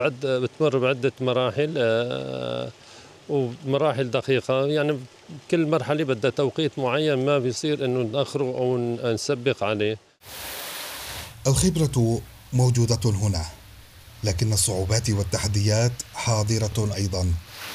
بتمر بعدة مراحل ومراحل دقيقة، يعني كل مرحلة بدها توقيت معين، ما بيصير إنه نأخره أو نسبق عليه. الخبرة موجودة هنا، لكن الصعوبات والتحديات حاضرة أيضا.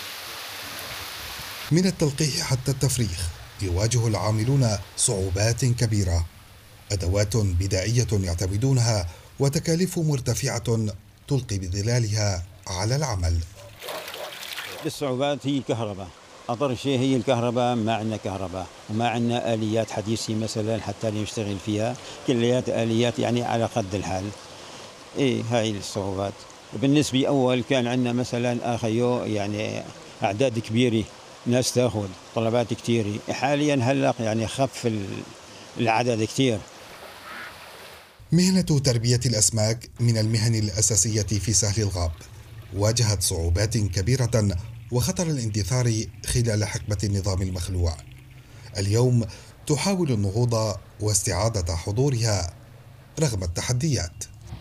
من التلقيح حتى التفريخ يواجه العاملون صعوبات كبيرة، أدوات بدائية يعتمدونها وتكاليف مرتفعة تلقي بظلالها على العمل. الصعوبات هي الكهرباء، أضر شيء هي الكهرباء. ما عندنا كهرباء وما عندنا آليات حديثة مثلا حتى نشتغل فيها، كليات آليات يعني على قد الحال. هاي الصعوبات. بالنسبة أول كان عندنا مثلا أخيو يعني أعداد كبيرة، ناس تأخذ طلبات كثيرة. حاليا هلأ يعني خف العدد كثير. مهنة تربية الأسماك من المهن الأساسية في سهل الغاب، واجهت صعوبات كبيرة وخطر الاندثار خلال حقبة النظام المخلوع. اليوم تحاول النهوض واستعادة حضورها رغم التحديات.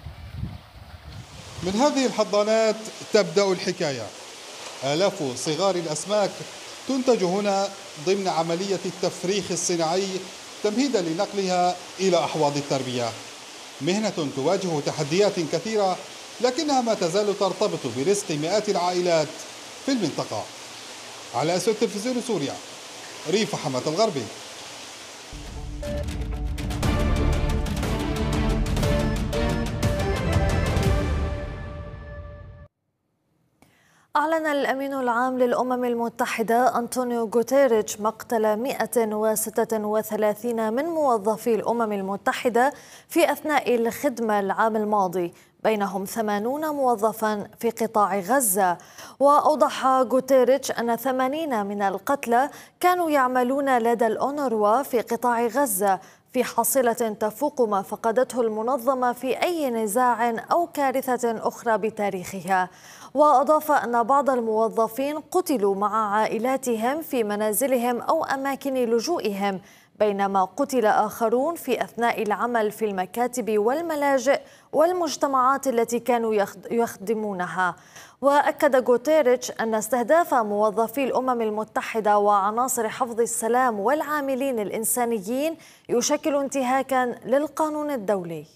من هذه الحضانات تبدأ الحكاية. آلاف صغار الأسماك تنتج هنا ضمن عملية التفريخ الصناعي تمهيدا لنقلها إلى أحواض التربية. مهنة تواجه تحديات كثيرة، لكنها ما تزال ترتبط برزق مئات العائلات في المنطقة. على أسود تلفزيون سوريا، ريف حماة الغربي. أعلن الأمين العام للأمم المتحدة أنطونيو غوتيريتش مقتل 136 من موظفي الأمم المتحدة في أثناء الخدمة العام الماضي، بينهم 80 موظفا في قطاع غزة. وأوضح غوتيريتش أن 80 من القتلى كانوا يعملون لدى الأونروا في قطاع غزة، في حصيلة تفوق ما فقدته المنظمة في أي نزاع أو كارثة أخرى بتاريخها. وأضاف أن بعض الموظفين قتلوا مع عائلاتهم في منازلهم أو أماكن لجوئهم، بينما قتل آخرون في أثناء العمل في المكاتب والملاجئ والمجتمعات التي كانوا يخدمونها. وأكد غوتيريتش أن استهداف موظفي الأمم المتحدة وعناصر حفظ السلام والعاملين الإنسانيين يشكل انتهاكا للقانون الدولي.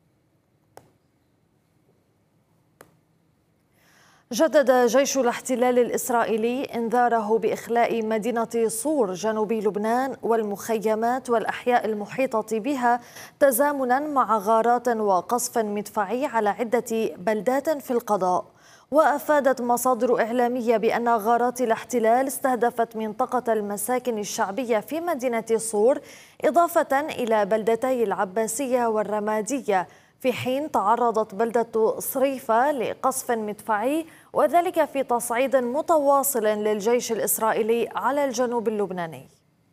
جدد جيش الاحتلال الإسرائيلي إنذاره بإخلاء مدينة صور جنوب لبنان والمخيمات والأحياء المحيطة بها، تزامنا مع غارات وقصف مدفعي على عدة بلدات في القضاء. وأفادت مصادر إعلامية بأن غارات الاحتلال استهدفت منطقة المساكن الشعبية في مدينة صور، إضافة إلى بلدتي العباسية والرمادية، في حين تعرضت بلدة صريفة لقصف مدفعي، وذلك في تصعيد متواصل للجيش الإسرائيلي على الجنوب اللبناني.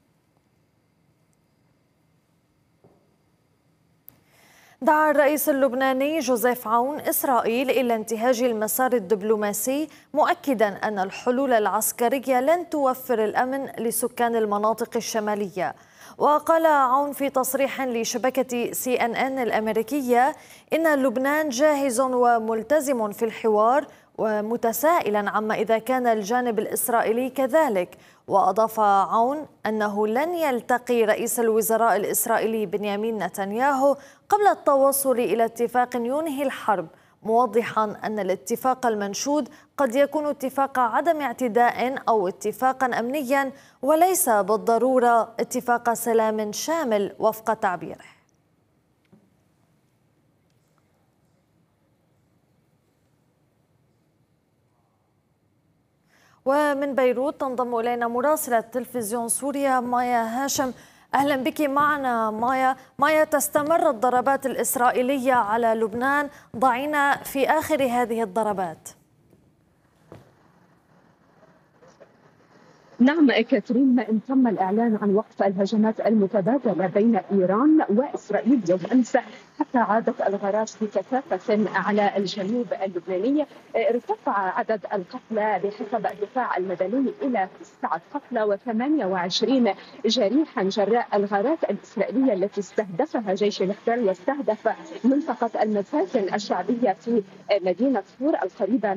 دعا الرئيس اللبناني جوزيف عون إسرائيل إلى انتهاج المسار الدبلوماسي، مؤكدا أن الحلول العسكرية لن توفر الأمن لسكان المناطق الشمالية. وقال عون في تصريح لشبكة CNN الأمريكية إن لبنان جاهز وملتزم في الحوار، ومتسائلا عما إذا كان الجانب الإسرائيلي كذلك. وأضاف عون أنه لن يلتقي رئيس الوزراء الإسرائيلي بنيامين نتنياهو قبل التوصل إلى اتفاق ينهي الحرب، موضحا أن الاتفاق المنشود قد يكون اتفاق عدم اعتداء أو اتفاقا أمنيا، وليس بالضرورة اتفاق سلام شامل وفق تعبيره. ومن بيروت تنضم إلينا مراسلة تلفزيون سوريا مايا هاشم. أهلا بك معنا مايا، تستمر الضربات الإسرائيلية على لبنان، ضعينا في آخر هذه الضربات. نعم كاترين، إن تم الإعلان عن وقف الهجمات المتبادلة بين إيران وإسرائيل يوم أمس حتى عادت الغارات بكثافة على الجنوب اللبناني. ارتفع عدد القتلى بحسب الدفاع المدني إلى 9 قتلى و28 جريحا جراء الغارات الإسرائيلية التي استهدفها جيش الاحتلال، واستهدف منطقة المساكن الشعبية في مدينة صور القريبة